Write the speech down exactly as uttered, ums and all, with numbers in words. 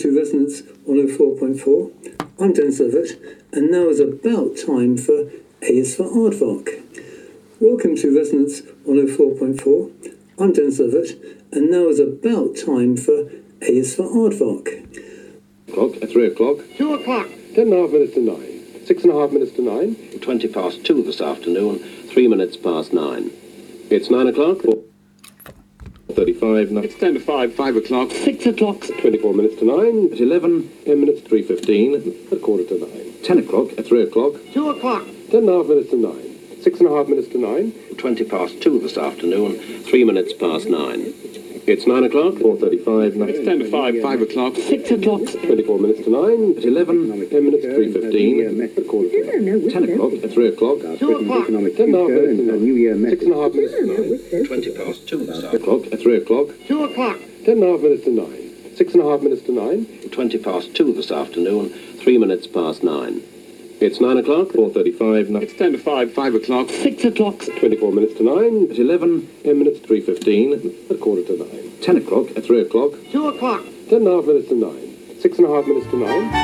to Resonance one oh four point four. I'm Dennis Levitt, and now is about time for A is for Aardvark. Welcome to Resonance one oh four point four. I'm Dennis Levitt, and now is about time for A is for Aardvark. Clock at three o'clock. Two o'clock. Ten and a half minutes to nine. Six and a half minutes to nine. Twenty past two this afternoon. Three minutes past nine. It's nine o'clock. Thirty-five. It's ten to five. Five o'clock. Six o'clock. Twenty-four minutes to nine. At eleven. Ten minutes to three fifteen. At a quarter to nine. Ten o'clock. At three o'clock. Two o'clock. Ten and a half minutes to nine. Six and a half minutes to nine. Twenty past two this afternoon. Three minutes past nine. It's nine o'clock. Four thirty-five. It's ten to five. Five o'clock. Six o'clock. Twenty-four minutes to nine. At eleven. Ten minutes to three fifteen. At a quarter to nine. Ten o'clock. At three o'clock. Two o'clock. Ten and a half minutes to nine. Six and a half minutes to nine. Twenty past two this O'clock. afternoon. At three o'clock. Two o'clock. Ten and a half minutes to nine. Six and a half minutes to nine. Twenty past two this afternoon. Three minutes past nine. It's nine o'clock. Four thirty-five. It's ten to five. Five o'clock. Six o'clock. Twenty-four minutes to nine. At eleven. Ten minutes to three fifteen. At a quarter to nine. Ten o'clock. At three o'clock. Two o'clock. Ten and a half minutes to nine. Six and a half minutes to nine.